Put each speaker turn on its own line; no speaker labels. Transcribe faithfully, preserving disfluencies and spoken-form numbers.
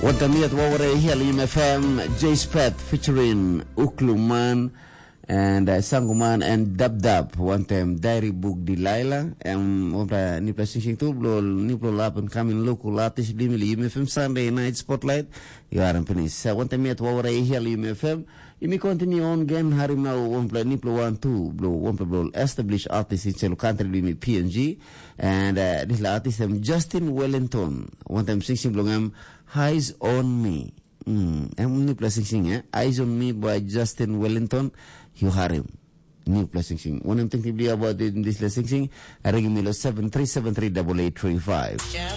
Wadamiyat Waware Hialim F M, J Spet featuring Ukluman and uh, Sanguman and Dab Dab. One time Diary Book Delilah. And wala ni plasing tu blo ni blo lapan kami local latis limili M F M Sunday Night Spotlight. Yaran penis. One time yat Waware Hialim F M. Imi continue on game harimau one play ni blo one two blo one play blo established artist in Chelo country limi P N G and uh, this artist um, Justin Wellington. One time sing sing blo ngam Eyes on Me. Hmm, em ni plasing sing eh. Eyes on Me by Justin Wellington. You harim. New plasing sing. One I'm thinking about this plasing sing. I ring me seven three seven three eight eight three five.